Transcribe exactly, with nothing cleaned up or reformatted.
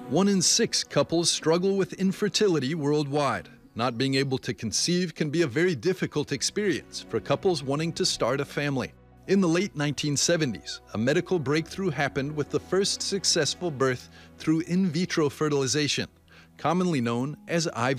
One in six couples struggle with infertility worldwide. Not being able to conceive can be a very difficult experience for couples wanting to start a family. In the late nineteen seventies, a medical breakthrough happened with the first successful birth through in vitro fertilization, commonly known as I V F.